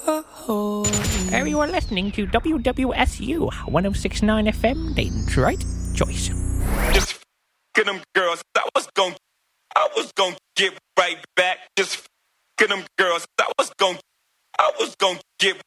You are listening to WWSU 1069 FM, Detroit Choice. Just f***ing them girls. I was gonna get right back. Just f***ing them girls. I was gonna get